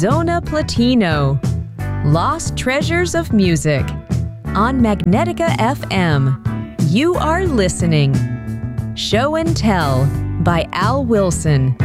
Zona Platino, Lost Treasures of Music, on Magnetica FM. You are listening. Show and Tell by Al Wilson.